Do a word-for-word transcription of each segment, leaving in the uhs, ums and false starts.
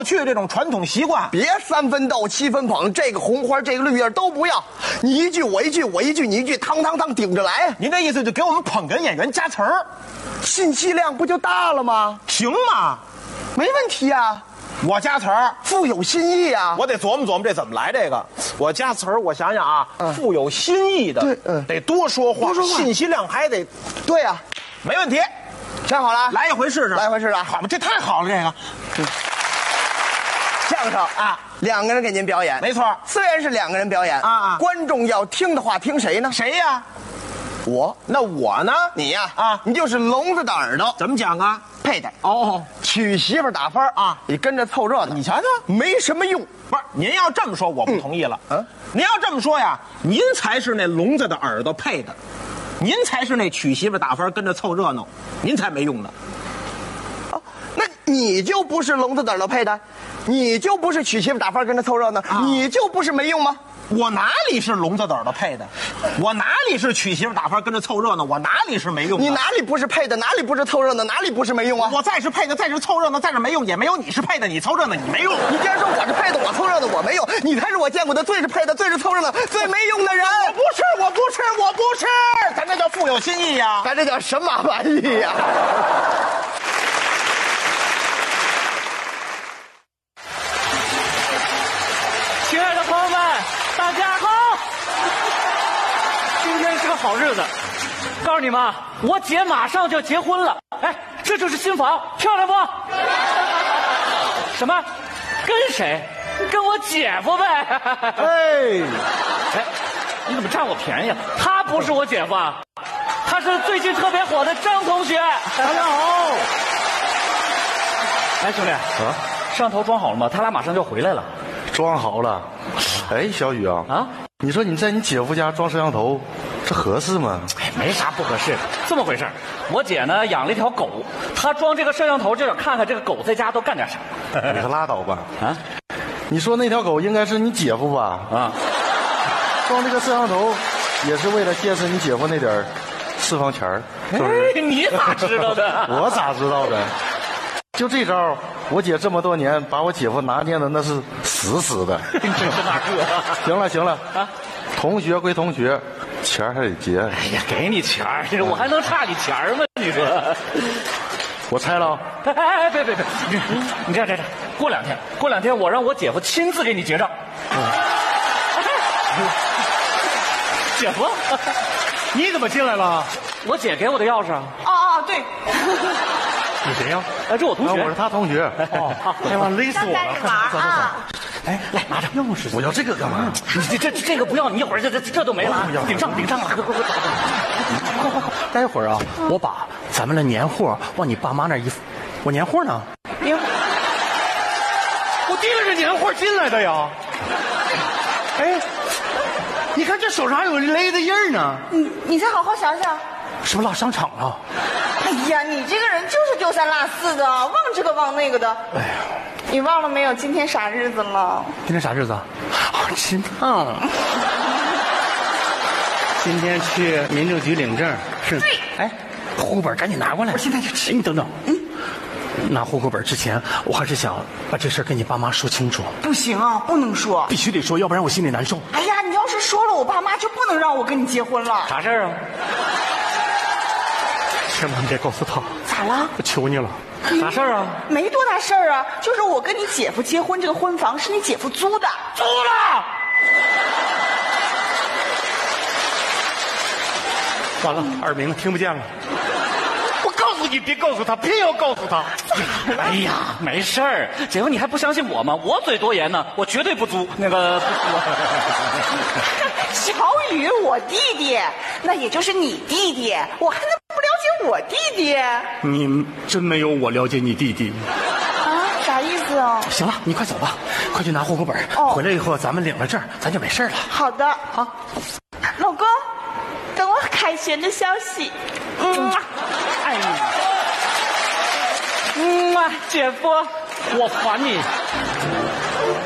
去这种传统习惯， 别三分斗七分捧，这个红花这个绿叶都不要，你一句我一句，我一句你一句，汤汤汤顶着来。 您这意思就给我们捧哏演员加词儿， 信息量不就大了吗？ 行吗？ 没问题啊， 我加词儿， 富有新意啊。 我得琢磨琢磨这怎么来。这个我加词儿，我想想啊， 嗯、 富有新意的， 对，嗯， 得多说话， 多说话， 信息量还得， 对呀、啊， 没问题。 想好了， 来一回试试， 来一回试试。 好嘛，这太好了，这个。 嗯相声啊，两个人给您表演， 没错。 虽然是两个人表演啊啊， 观众要听的话，听谁呢？ 谁呀？ 我。 那我呢？ 你呀， 啊， 你就是聋子的耳朵。 怎么讲啊？ 配的哦， 娶媳妇打分啊，你跟着凑热闹， 你瞧瞧， 没什么用。 不是，您要这么说，我不同意了。 嗯，嗯您要这么说呀，您才是那聋子的耳朵配的，您才是那娶媳妇打分跟着凑热闹，您才没用呢。 哦，那你就不是聋子的耳朵配的，你就不是娶媳妇打分跟着凑热闹，啊、你就不是没用吗？ 我哪里是聋子的耳朵配的？我哪里是娶媳妇打分跟着凑热闹？我哪里是没用的？ 你哪里不是配的？哪里不是凑热闹？哪里不是没用啊？ 我再是配的，再是凑热闹，再是没用，也没有你是配的，你凑热闹，你没用。 你既然说我是配的，我凑热闹，我没用，你才是我见过的最是配的、最是凑热闹、最没用的人。 我不是，我不是，我不是，咱这叫富有新意呀！ 咱这叫什么玩意呀？ 亲爱的朋友们，大家好！今天是个好日子，告诉你们啊，我姐马上就结婚了。哎，这就是新房，漂亮不？什么？跟谁？跟我姐夫呗。 哎， 哎，你怎么占我便宜啊？他不是我姐夫啊，他是最近特别火的张同学。 大家好。 哎，兄弟，啊，摄像头装好了吗？他俩马上就回来了。 装好了。哎，小雨啊， 啊， 你说你在你姐夫家装摄像头，这合适吗？ 哎，没啥不合适的。这么回事，我姐呢养了一条狗，她装这个摄像头就想看看这个狗在家都干点啥。 你可拉倒吧！ 啊， 你说那条狗应该是你姐夫吧？ 啊， 装这个摄像头也是为了节省你姐夫那点私房钱儿，是不是？ 哎，你咋知道的？ 我咋知道的？就这招，我姐这么多年把我姐夫拿捏的那是死死的。 真是大哥。 行了行了啊， 同学归同学，钱儿还得结。 哎呀，给你钱儿，我还能差你钱儿吗？你说？ 我猜了。 哎哎哎，别别别，你你这样这样，过两天，过两天我让我姐夫亲自给你结账。嗯哎、姐夫， 你怎么进来了？ 我姐给我的钥匙啊。 哦哦，对。 你谁呀？ 哎，这我同学。 我是他同学。 哦， 哎呀，勒死我了！ 走走走。 哎，来拿着钥匙。 我要这个干嘛？ 你这这这个不要，你一会儿这这这都没了，顶上顶上了，快快快快！ 快快快！待会儿啊，我把咱们的年货往你爸妈那儿一，我年货呢？ 年， 我提了这年货进来的呀。哎，你看这手上还有勒的印儿呢。 你你再好好想想。 是不是落商场了？ 哎呀，你这个人就是丢三落四的，忘这个忘那个的。 哎呀， 你忘了没有？今天啥日子了？ 今天啥日子啊？真烫！今天去民政局领证是？ 对。 哎，户口本赶紧拿过来！ 我现在就去。 哎，你等等。嗯。拿户口本之前，我还是想把这事跟你爸妈说清楚。 不行啊，不能说。 必须得说，要不然我心里难受。 哎呀，你要是说了，我爸妈就不能让我跟你结婚了。 啥事儿啊？ 千万别告诉他。 咋了？ 我求你了。 啥事儿啊？ 没多大事儿啊，就是我跟你姐夫结婚，这个婚房是你姐夫租的。 租了。 完了，耳鸣听不见了。 我告诉你，别告诉他，偏要告诉他。哎呀，没事儿，姐夫，你还不相信我吗？我嘴多严呢，我绝对不租那个。不小雨，我弟弟，那也就是你弟弟，我还能不了解我弟弟？ 你真没有我了解你弟弟啊？啥意思啊？ 行了，你快走吧，快去拿户口本。 哦， 回来以后咱们领了证，咱就没事了。 好的， 好。 老公，等我凯旋的消息。嗯， 哎呀，嗯啊，姐夫，我还你。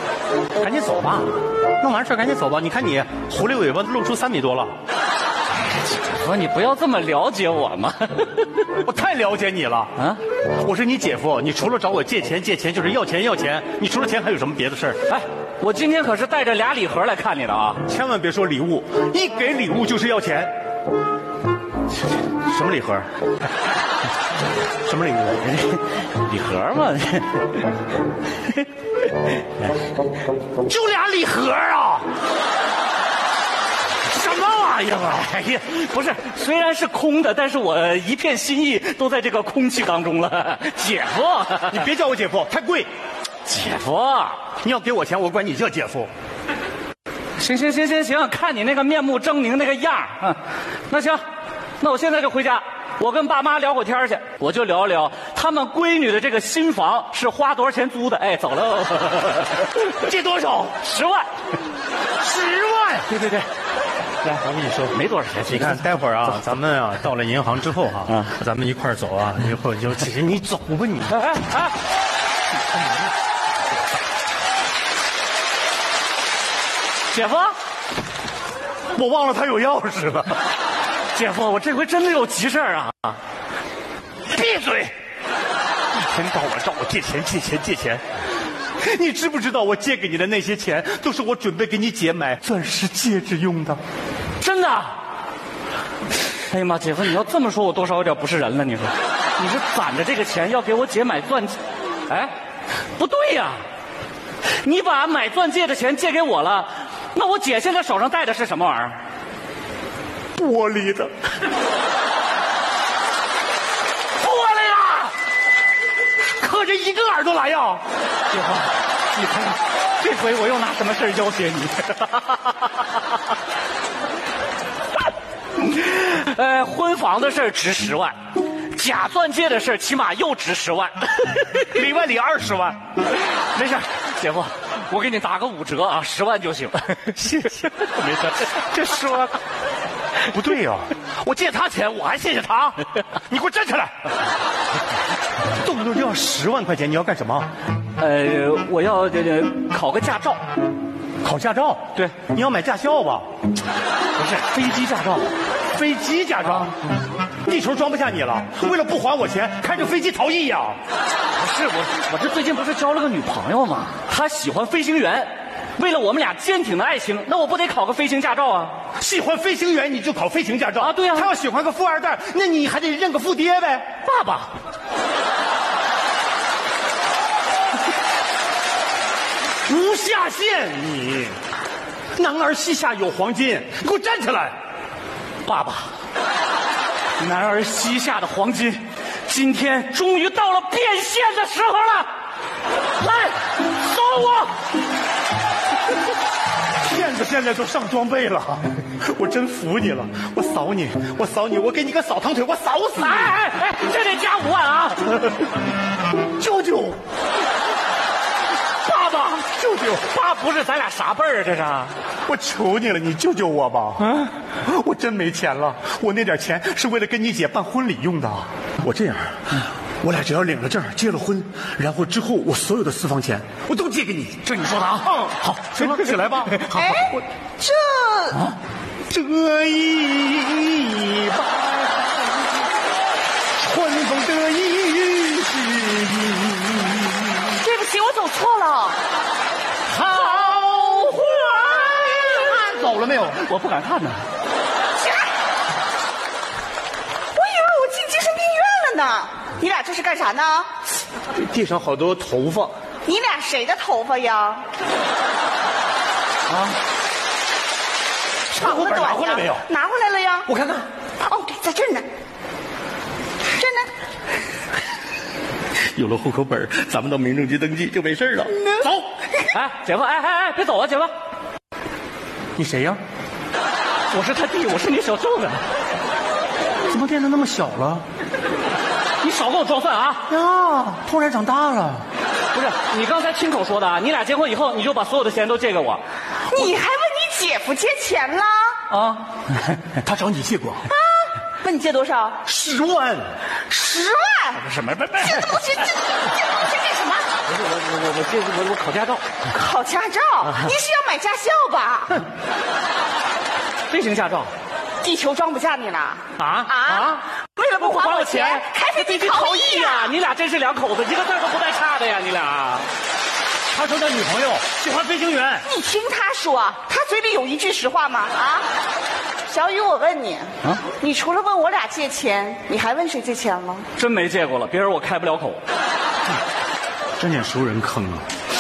赶紧走吧，弄完事赶紧走吧。你看你狐狸尾巴露出三米多了。 姐夫，你不要这么了解我嘛！ 我太了解你了啊！ 我是你姐夫，你除了找我借钱借钱，就是要钱要钱。你除了钱还有什么别的事儿？ 哎，我今天可是带着俩礼盒来看你的啊！ 千万别说礼物，一给礼物就是要钱。什么礼盒？什么礼物？ 礼盒嘛， 就俩礼盒啊！什么玩意儿啊！ 哎呀，不是，虽然是空的，但是我一片心意都在这个空气当中了。姐夫， 你别叫我姐夫，太贵。 姐夫， 你要给我钱，我管你叫姐夫。 行行行行行，看你那个面目狰狞那个样儿，嗯，那行，那我现在就回家。我跟爸妈聊会天去，我就聊一聊他们闺女的这个新房是花多少钱租的。哎，走喽。 借多少？ 十万。 十万？ 对对对。来，我跟你说，没多少钱。 你看，待会儿啊，咱们啊到了银行之后哈、啊， 嗯， 咱们一块儿走啊，一会儿就其实你走吧你。 哎哎哎！姐夫， 我忘了他有钥匙了。 姐夫，我这回真的有急事儿啊！ 闭嘴！一天到晚找我借钱借钱借钱，你知不知道我借给你的那些钱都是我准备给你姐买钻石戒指用的？ 真的？哎呀妈，姐夫，你要这么说，我多少有点不是人了。你说，你是攒着这个钱要给我姐买钻戒？哎，不对呀！你把买钻戒的钱借给我了，那我姐现在手上戴的是什么玩意儿？ 玻璃的。 玻璃啊！ 可这一个耳朵来呀！ 姐夫，你看看，这回我又拿什么事儿要挟你？呃，婚房的事儿值十万，假钻戒的事儿起码又值十万， 里外里二十万。 没事，姐夫，我给你打个五折啊，十万就行。 谢谢，没事。这十万不对呀、啊，我借他钱，我还谢谢他。你给我站起来！动不动就要十万块钱，你要干什么？ 呃，我要这这考个驾照。 考驾照？ 对， 你要买驾校吧？ 不是飞机驾照， 飞机驾照。地球装不下你了，为了不还我钱，开着飞机逃逸呀、啊？ 不是我，我这最近不是交了个女朋友吗？她喜欢飞行员，为了我们俩坚挺的爱情，那我不得考个飞行驾照啊？ 喜欢飞行员你就考飞行驾照啊？对啊。 他要喜欢个富二代，那你还得认个富爹呗， 爸爸。 无下限，你男儿膝下有黄金，你给我站起来！ 爸爸，男儿膝下的黄金，今天终于到了变现的时候了！来，扫我！ 骗子现在都上装备了，我真服你了！我扫你，我扫你，我给你个扫堂腿，我扫死你！ 哎哎哎，这得加五万啊！ 舅舅。爸爸，救救！ 爸不是咱俩啥辈儿啊？这是！ 我求你了，你救救我吧！嗯，我真没钱了，我那点钱是为了跟你姐办婚礼用的。我这样，我俩只要领了证，结了婚，然后之后我所有的私房钱我都借给你。 这你说的啊？ 嗯，好，行了，起来吧。好， 哎， 我这、 啊、这一把春风得意是意。 对不起，我走错了。 好花走了没有？ 我不敢看呢。 我以为我进精神病院了呢。你俩这是干啥呢？ 地上好多头发。 你俩谁的头发呀？ 啊！ 长的短的？ 拿回来没有？ 拿回来了呀。 我看看。 哦，对，在这儿呢。这儿呢。 有了户口本，咱们到民政局登记就没事了。走！ 哎，姐夫，哎哎哎，别走啊，姐夫！ 你谁呀？ 我是他弟，我是你小舅子。 怎么变得那么小了？ 你少给我装蒜啊！ 呀，突然长大了。 不是，你刚才亲口说的啊！你俩结婚以后，你就把所有的钱都借给我。 你还问你姐夫借钱了？ 啊， 他找你借过。 啊，问你借多少？ 十万。 十万？ 什么？不不， 借这么多钱，借这么多钱干什么？ 不是我我我我借我我考驾照。 考驾照？你是要买驾校吧？ 飞行驾照。 地球装不下你了啊啊！ 啊为了不花我钱，开飞机逃逸呀！ 你俩真是两口子，一个字都不带差的呀！你俩。 他说他女朋友喜欢飞行员。 你听他说，他嘴里有一句实话吗？啊！小雨，我问你啊，你除了问我俩借钱，你还问谁借钱了？ 真没借过了，别人我开不了口。 真撵熟人坑啊！